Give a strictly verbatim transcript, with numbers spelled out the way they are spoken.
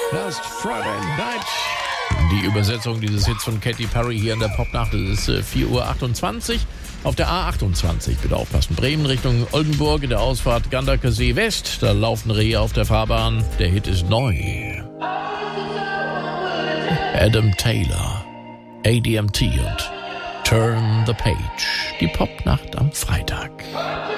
Last Friday Night. Die Übersetzung dieses Hits von Katy Perry hier in der Popnacht. Es ist äh, vier Uhr achtundzwanzig auf der A achtundzwanzig. Bitte aufpassen. Bremen Richtung Oldenburg in der Ausfahrt Gandaker See West. Da laufen Rehe auf der Fahrbahn. Der Hit ist neu. Adam Taylor, A D M T und Turn the Page. Die Popnacht am Freitag.